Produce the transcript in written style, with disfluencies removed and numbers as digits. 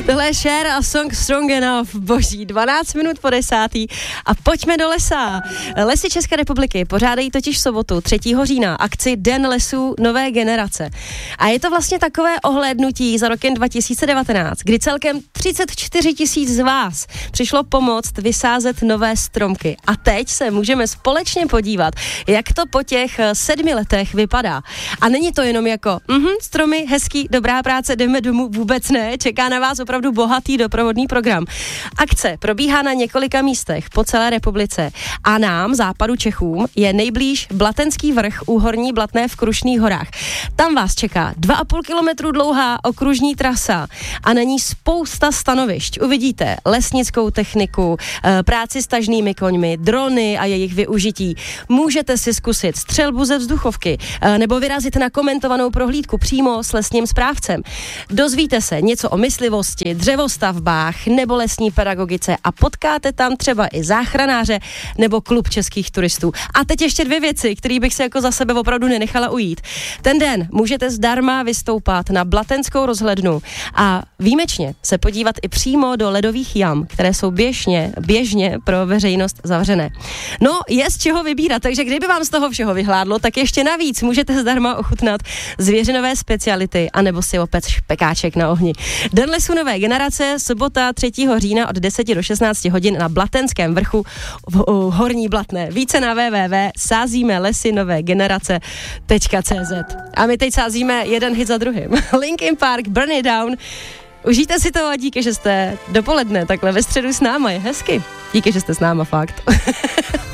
Tohle je Cher a song Strong Enough, boží, 12 minut po 10. A pojďme do lesa. Lesy České republiky pořádají totiž v sobotu 3. října akci Den lesů nové generace. A je to vlastně takové ohlédnutí za rokem 2019, kdy celkem 34 000 z vás přišlo pomoct vysázet nové stromky. A teď se můžeme společně podívat, jak to po těch 7 letech vypadá. A není to jenom jako stromy, hezký, dobrá práce, jdeme domů, vůbec ne, čeká na vás opravdu bohatý doprovodný program. Akce probíhá na několika místech po celé republice a nám, západu Čechům, je nejblíž Blatenský vrch u Horní Blatné v Krušných horách. Tam vás čeká 2,5 kilometru dlouhá okružní trasa a na ní spousta stanovišť. Uvidíte lesnickou techniku, práci s tažnými koňmi, drony a jejich využití. Můžete si zkusit střelbu ze vzduchovky nebo vyrazit na komentovanou prohlídku přímo s lesním správcem. Dozvíte se něco o myslivosti, dřevostavbách nebo lesní pedagogice a potkáte tam třeba i záchranáře nebo klub českých turistů. A teď ještě 2 věci, které bych si jako za sebe opravdu nenechala ujít. Ten den můžete zdarma vystoupat na Blatenskou rozhlednu a výjimečně se podívat i přímo do ledových jam, které jsou běžně pro veřejnost zavřené. No, je z čeho vybírat, takže kdyby vám z toho všeho vyhládlo, tak ještě navíc můžete zdarma ochutnat zvěřinové speciality anebo si opět špekáček na ohni. Den lesů nové generace, sobota 3. října od 10 do 16 hodin na Blatenském vrchu v Horní Blatné. Více na www.sázíme-lesy-nové-generace.cz. A my teď sázíme jeden hit za druhým. Linkin Park, Burn It Down. Užijte si to a díky, že jste dopoledne takhle ve středu s náma, je hezky. Díky, že jste s náma, fakt.